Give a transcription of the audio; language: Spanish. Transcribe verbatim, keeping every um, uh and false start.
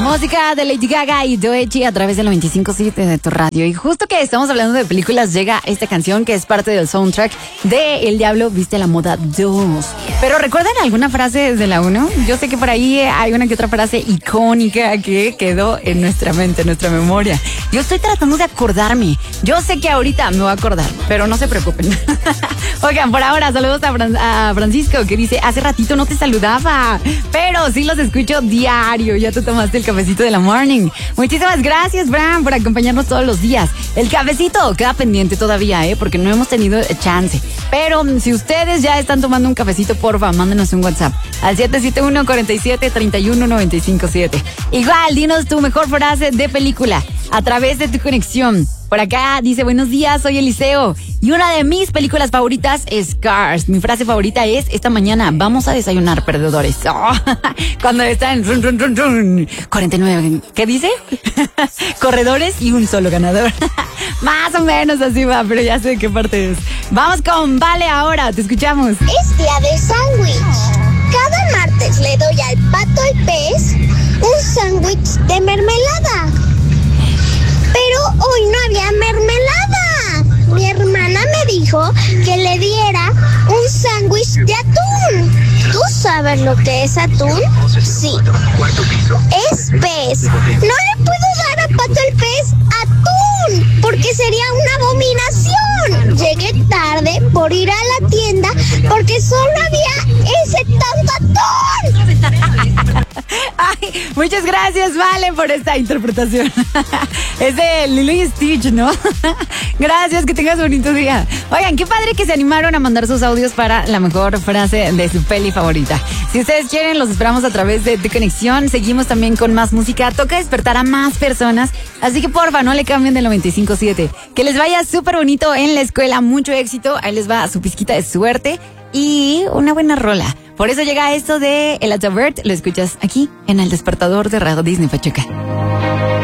Música de Lady Gaga y Doechii a través del noventa y cinco punto siete de tu radio. Y justo que estamos hablando de películas, llega esta canción que es parte del soundtrack de El Diablo Viste la Moda dos. Pero ¿recuerdan alguna frase desde la uno? Yo sé que por ahí hay una que otra frase icónica que quedó en nuestra mente, en nuestra memoria. Yo estoy tratando de acordarme. Yo sé que ahorita me voy a acordar, pero no se preocupen. Oigan, por ahora, saludos a, Fran- a Francisco, que dice, hace ratito no te saludaba, pero sí los escucho diario. Ya tú tomaste el cafecito de la morning. Muchísimas gracias, Fran, por acompañarnos todos los días. El cafecito queda pendiente todavía, ¿eh? Porque no hemos tenido chance. Pero si ustedes ya están tomando un cafecito, porfa, mándenos un WhatsApp al siete siete uno, cuatro siete, tres uno, nueve cinco siete. Igual, dinos tu mejor frase de película a través de tu conexión. Por acá dice, buenos días, soy Eliseo. Y una de mis películas favoritas es Cars. Mi frase favorita es, esta mañana vamos a desayunar, perdedores. Oh, cuando están run, run, run, run, cuarenta y nueve. ¿Qué dice? Corredores y un solo ganador. Más o menos así va, pero ya sé de qué parte es. Vamos con Vale ahora, te escuchamos. Es día de sándwich. Cada martes le doy al pato el pez un sándwich de mermelada. Pero hoy no había mermelada. Mi hermana me dijo que le diera un sándwich de atún. ¿Tú sabes lo que es atún? Sí. Es pez. No le puedo dar a Pato el pez atún, porque sería una abominación. Llegué tarde por ir a la tienda porque solo había ese tanto atún. Ay, muchas gracias, Vale, por esta interpretación. Es de Lilo y Stitch, ¿no? Gracias, que tengas un bonito día. Oigan, qué padre que se animaron a mandar sus audios para la mejor frase de su peli favorita. Si ustedes quieren, los esperamos a través de Tu Conexión. Seguimos también con más música. Toca despertar a más personas. Así que porfa, no le cambien del noventa y cinco punto siete. Que les vaya súper bonito en la escuela. Mucho éxito. Ahí les va su pizquita de suerte y una buena rola. Por eso llega esto de El Atabert. Lo escuchas aquí en El Despertador de Radio Disney Pachuca.